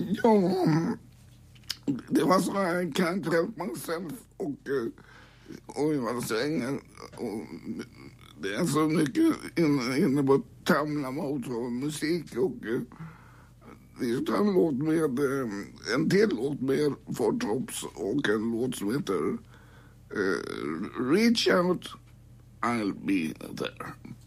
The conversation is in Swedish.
Ja, det var så här, I can't help myself och jag var svängen. Och det är så mycket inne på Tamla-mode och musik och det är en låt med en till låt med Four Tops och en låt som heter Reach Out, I'll Be There.